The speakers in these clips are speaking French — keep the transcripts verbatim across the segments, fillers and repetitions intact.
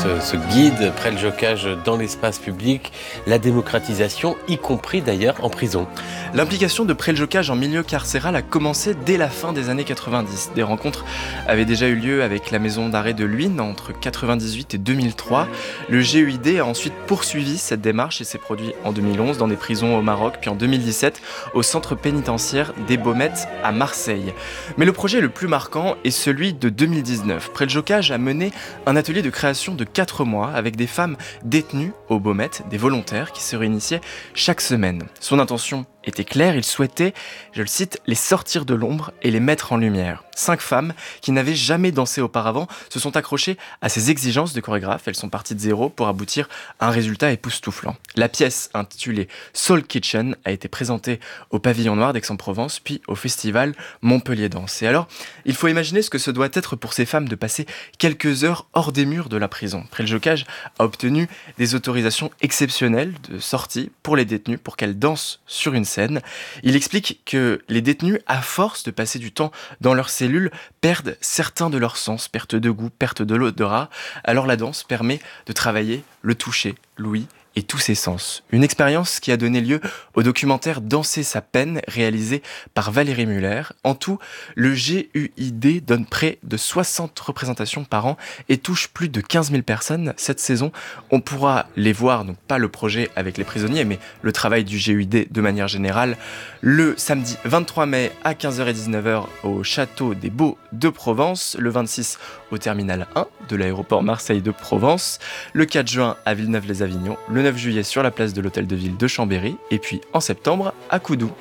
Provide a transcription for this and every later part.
ce, ce guide Preljocaj dans l'espace public, la démocratisation, y compris d'ailleurs en prison. L'implication de Preljocaj en milieu carcéral a commencé dès la fin des années quatre-vingt-dix. Des rencontres avaient déjà eu lieu avec la maison d'arrêt de Luynes entre quatre-vingt-dix-huit et deux mille trois. Le G U I D a ensuite poursuivi cette démarche et s'est produit en deux mille onze dans des prisons au Maroc, puis en deux mille dix-sept au centre pénitentiaire des Baumettes à Marseille. Mais le projet le plus marquant est celui de deux mille dix-neuf. Preljocaj a mené un atelier de création de quatre mois avec des femmes détenues aux Baumettes, des volontaires qui se réunissaient chaque semaine. Son intention était clair, il souhaitait, je le cite, les sortir de l'ombre et les mettre en lumière. Cinq femmes qui n'avaient jamais dansé auparavant se sont accrochées à ces exigences de chorégraphe. Elles sont parties de zéro pour aboutir à un résultat époustouflant. La pièce intitulée Soul Kitchen a été présentée au Pavillon Noir d'Aix-en-Provence, puis au festival Montpellier Danse. Et alors, il faut imaginer ce que ce doit être pour ces femmes de passer quelques heures hors des murs de la prison. Preljocaj a obtenu des autorisations exceptionnelles de sortie pour les détenus pour qu'elles dansent sur une scène. Il explique que les détenus, à force de passer du temps dans leurs cellules, perdent certains de leurs sens, perte de goût, perte de l'odorat. Alors la danse permet de travailler le toucher, l'ouïe et tous ses sens. Une expérience qui a donné lieu au documentaire Danser sa peine, réalisé par Valérie Muller. En tout, le G U I D donne près de soixante représentations par an et touche plus de quinze mille personnes cette saison. On pourra les voir, donc pas le projet avec les prisonniers, mais le travail du G U I D de manière générale, le samedi vingt-trois mai à quinze heures et dix-neuf heures au Château des Baux de Provence, le vingt-six au Terminal un de l'aéroport Marseille de Provence, le quatre juin à Villeneuve-les-Avignon, le neuf juillet sur la place de l'Hôtel de Ville de Chambéry et puis en septembre à Coudou.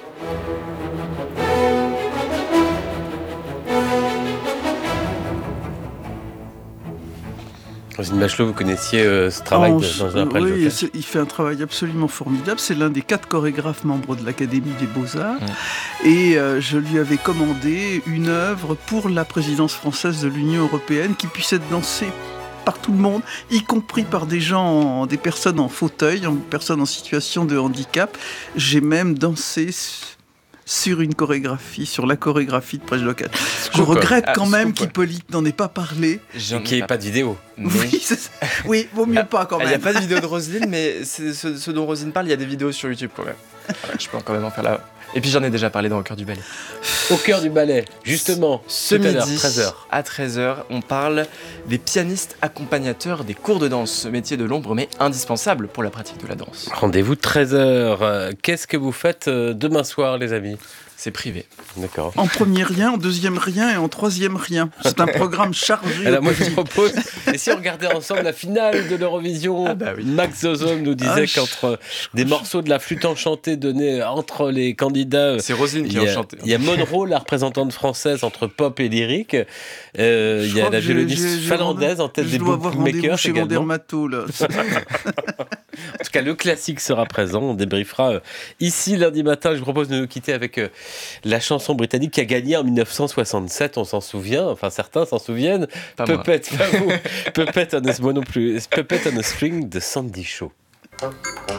Roselyne Bachelot, vous connaissiez euh, ce travail Oh, de, dans un Preljocaj ? Oui, il fait un travail absolument formidable. C'est l'un des quatre chorégraphes membres de l'Académie des Beaux-Arts. Mmh. Et euh, je lui avais commandé une œuvre pour la présidence française de l'Union européenne qui puisse être dansée par tout le monde, y compris par des gens, des personnes en fauteuil, des personnes en situation de handicap. J'ai même dansé sur une chorégraphie, sur la chorégraphie de Preljocaj. Je regrette quand ah, même qu'Hippolyte n'en ait pas parlé. J'en qu'il n'y ait pas de vidéo. Mais... Oui, oui, vaut mieux pas quand même. Il n'y a pas de vidéo de Roselyne, mais c'est ce, ce dont Roselyne parle, il y a des vidéos sur YouTube quand même. Voilà, je peux quand même en faire là. Et puis j'en ai déjà parlé dans Au cœur du ballet. Au cœur du ballet, justement, ce midi, treize heures. À treize heures, on parle des pianistes accompagnateurs des cours de danse. Ce métier de l'ombre, mais indispensable pour la pratique de la danse. Rendez-vous treize heures. Qu'est-ce que vous faites demain soir, les amis ? C'est privé. D'accord. En premier rien, en deuxième rien et en troisième rien. C'est un programme chargé. Alors moi je vous propose, et si on regardait ensemble la finale de l'Eurovision, ah bah oui. Max Zozom nous disait ah, qu'entre je... des morceaux de la flûte enchantée donnés entre les candidats, c'est Roselyne qui a enchanté. Il y a Monroe, la représentante française entre pop et lyrique. Euh, il y a la violoniste finlandaise en tête je des bookmakers chez mon dermato, là. En tout cas, le classique sera présent. On débriefera euh, ici lundi matin. Je vous propose de nous quitter avec euh, la chanson britannique qui a gagné en dix-neuf cent soixante-sept. On s'en souvient. Enfin, certains s'en souviennent. Pas Puppet, pas vous. Puppet on a, moi non plus. Puppet on a String de Sandy Shaw.